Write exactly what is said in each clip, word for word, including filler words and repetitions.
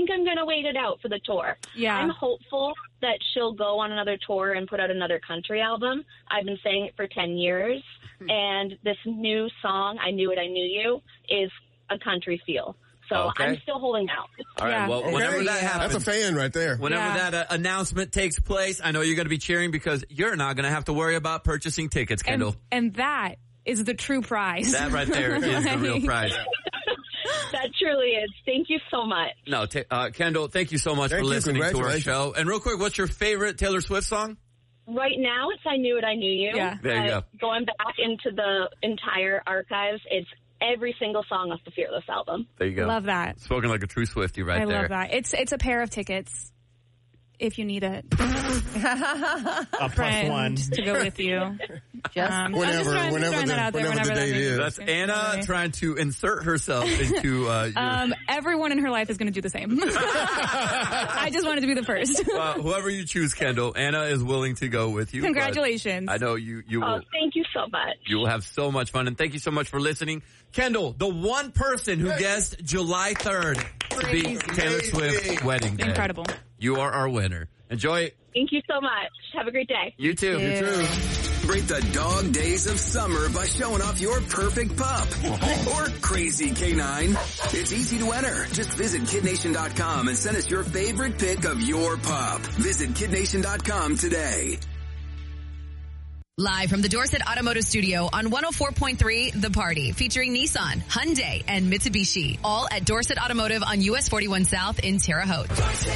think I'm going to wait it out for the tour. Yeah. I'm hopeful that she'll go on another tour and put out another country album. I've been saying it for ten years, and this new song, I Knew It, I Knew You, is a country feel. So Okay. I'm still holding out. All right, Yeah. well, whenever Okay. that happens. That's a fan right there. Whenever Yeah. that uh, announcement takes place, I know you're going to be cheering because you're not going to have to worry about purchasing tickets, Kendall. And, and that is the true prize. That right there is the real prize. That truly is. Thank you so much. No, t- uh, Kendall, thank you so much Thank for you. listening to our Congratulations. show. And real quick, what's your favorite Taylor Swift song? Right now, it's I Knew It, I Knew You. Yeah. There you But going back into the entire archives, it's every single song off the Fearless album. There you go. Love that. Spoken like a true Swiftie right I there. love that. It's it's a pair of tickets if you need it. A plus Friend one. to go with you. Just Um, I'm just Whenever- throwing, just whenever throwing the- that out there. whenever the Whenever that date may be. is. That's Anna trying to insert herself into uh, your, Um, everyone in her life is going to do the same. I just wanted to be the first. uh, whoever you choose, Kendall. Anna is willing to go with you. but Congratulations. I know you, you Oh, will. thank you so much. You will have so much fun, and thank you so much for listening. Kendall, the one person who guessed July third to be Crazy. Taylor Swift's wedding day. Incredible. You are our winner. Enjoy it. Thank you so much. Have a great day. You too. You too. Break the dog days of summer by showing off your perfect pup or crazy canine. It's easy to enter. Just visit kid nation dot com and send us your favorite pic of your pup. Visit kid nation dot com today. Live from the Dorset Automotive Studio on one oh four point three The Party, featuring Nissan, Hyundai, and Mitsubishi. All at Dorset Automotive on U S forty-one South in Terre Haute.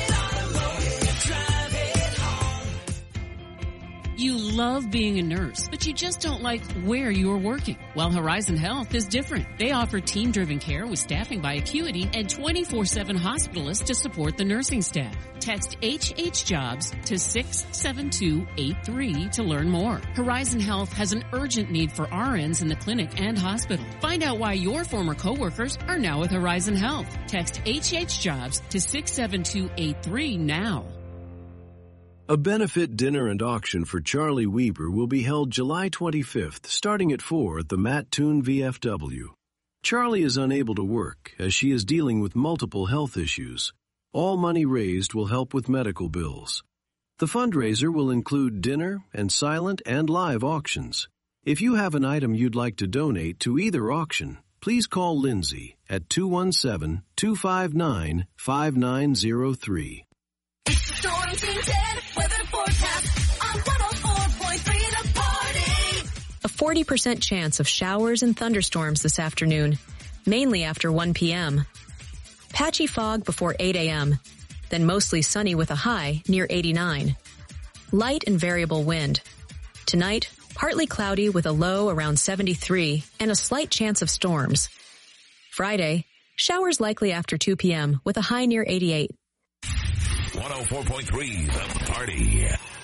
You love being a nurse, but you just don't like where you are working. Well, Horizon Health is different. They offer team-driven care with staffing by Acuity and twenty-four seven hospitalists to support the nursing staff. Text H H Jobs to six seven two eight three to learn more. Horizon Health has an urgent need for R Ns in the clinic and hospital. Find out why your former coworkers are now with Horizon Health. Text H H Jobs to six seven two eight three now. A benefit dinner and auction for Charlie Weber will be held July twenty-fifth, starting at four at the Matt Toon V F W. Charlie is unable to work as she is dealing with multiple health issues. All money raised will help with medical bills. The fundraiser will include dinner and silent and live auctions. If you have an item you'd like to donate to either auction, please call Lindsay at two one seven, two five nine, five nine zero three. Storm Team ten weather forecast on one oh four point three The Party. A forty percent chance of showers and thunderstorms this afternoon, mainly after one p.m. Patchy fog before eight a.m., then mostly sunny with a high near eighty-nine. Light and variable wind. Tonight, partly cloudy with a low around seventy-three and a slight chance of storms. Friday, showers likely after two p.m. with a high near eighty-eight. one oh four point three The Party.